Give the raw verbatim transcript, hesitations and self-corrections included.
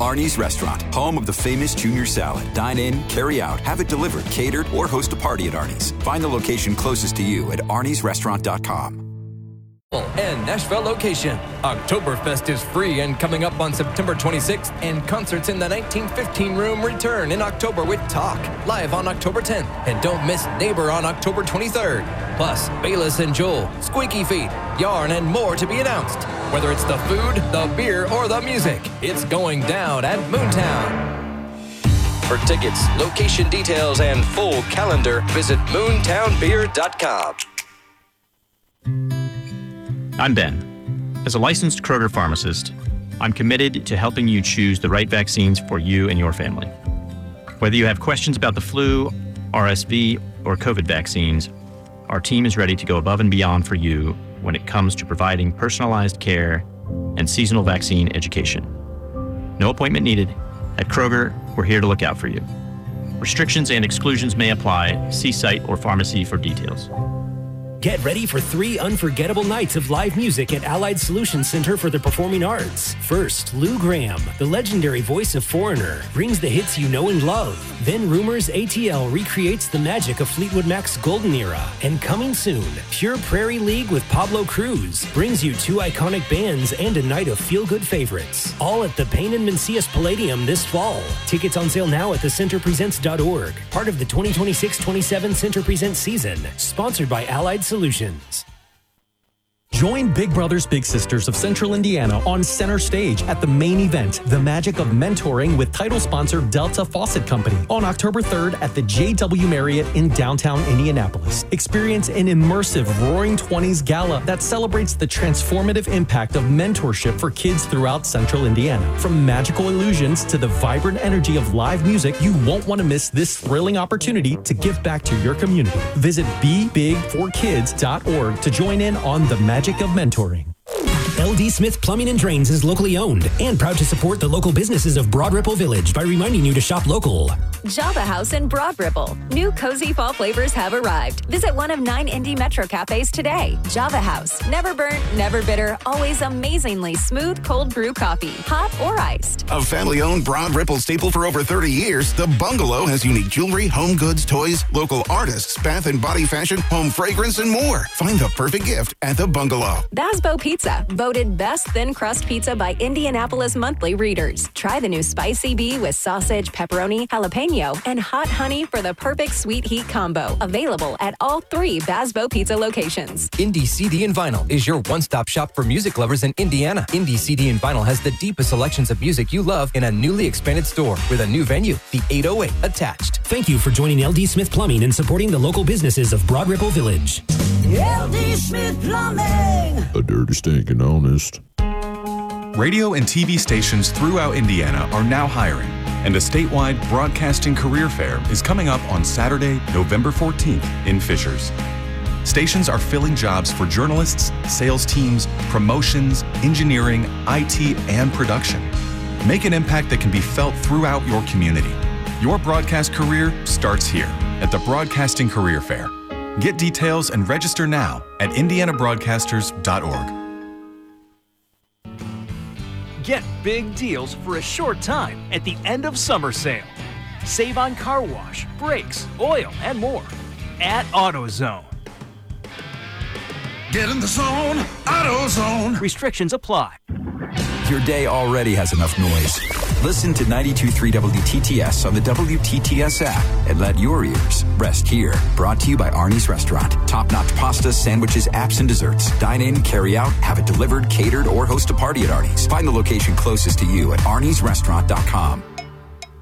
Arnie's Restaurant, home of the famous Junior Salad. Dine in, carry out, have it delivered, catered, or host a party at Arnie's. Find the location closest to you at arnies restaurant dot com. And Nashville location. Oktoberfest is free and coming up on September twenty-sixth, and concerts in the nineteen fifteen room return in October with Talk, live on October tenth. And don't miss Neighbor on October twenty-third. Plus, Bayless and Joel, Squeaky Feet, Yarn, and more to be announced. Whether it's the food, the beer, or the music, it's going down at Moontown. For tickets, location details, and full calendar, visit moontown beer dot com. I'm Ben. As a licensed Kroger pharmacist, I'm committed to helping you choose the right vaccines for you and your family. Whether you have questions about the flu, R S V, or COVID vaccines, our team is ready to go above and beyond for you when it comes to providing personalized care and seasonal vaccine education. No appointment needed. At Kroger, we're here to look out for you. Restrictions and exclusions may apply. See site or pharmacy for details. Get ready for three unforgettable nights of live music at Allied Solutions Center for the Performing Arts. First, Lou Graham, the legendary voice of Foreigner, brings the hits you know and love. Then Rumors A T L recreates the magic of Fleetwood Mac's golden era. And coming soon, Pure Prairie League with Pablo Cruz brings you two iconic bands and a night of feel-good favorites. All at the Payne and Macias Palladium this fall. Tickets on sale now at the center presents dot org. Part of the twenty twenty-six twenty-seven Center Presents season. Sponsored by Allied Solutions. Solutions. Join Big Brothers Big Sisters of Central Indiana on center stage at the main event, The Magic of Mentoring, with title sponsor Delta Faucet Company, on October third at the J W Marriott in downtown Indianapolis. Experience an immersive Roaring Twenties gala that celebrates the transformative impact of mentorship for kids throughout Central Indiana. From magical illusions to the vibrant energy of live music, you won't want to miss this thrilling opportunity to give back to your community. Visit be big for kids dot org to join in on the magic of mentoring. L D Smith Plumbing and Drains is locally owned and proud to support the local businesses of Broad Ripple Village by reminding you to shop local. Java House in Broad Ripple. New cozy fall flavors have arrived. Visit one of nine Indy Metro cafes today. Java House. Never burnt, never bitter, always amazingly smooth cold brew coffee, hot or iced. A family-owned Broad Ripple staple for over thirty years, The Bungalow has unique jewelry, home goods, toys, local artists, bath and body fashion, home fragrance, and more. Find the perfect gift at The Bungalow. Basbo Pizza. Voted best thin crust pizza by Indianapolis Monthly readers. Try the new Spicy Bee with sausage, pepperoni, jalapeno, and hot honey for the perfect sweet heat combo. Available at all three Basbo Pizza locations. Indie C D and Vinyl is your one-stop shop for music lovers in Indiana. Indie C D and Vinyl has the deepest selections of music you love in a newly expanded store with a new venue, the eight oh eight, attached. Thank you for joining L D Smith Plumbing and supporting the local businesses of Broad Ripple Village. L D Smith Plumbing. A dirty, stinking honest. Radio and T V stations throughout Indiana are now hiring, and a statewide broadcasting career fair is coming up on Saturday, November fourteenth in Fishers. Stations are filling jobs for journalists, sales teams, promotions, engineering, I T, and production. Make an impact that can be felt throughout your community. Your broadcast career starts here at the Broadcasting Career Fair. Get details and register now at indiana broadcasters dot org. Get big deals for a short time at the end of summer sale. Save on car wash, brakes, oil, and more at AutoZone. Get in the zone, AutoZone. Restrictions apply. Your day already has enough noise. Listen to ninety-two point three W T T S on the W T T S app and let your ears rest here. Brought to you by Arnie's Restaurant. Top-notch pastas, sandwiches, apps, and desserts. Dine in, carry out, have it delivered, catered, or host a party at Arnie's. Find the location closest to you at arnies restaurant dot com.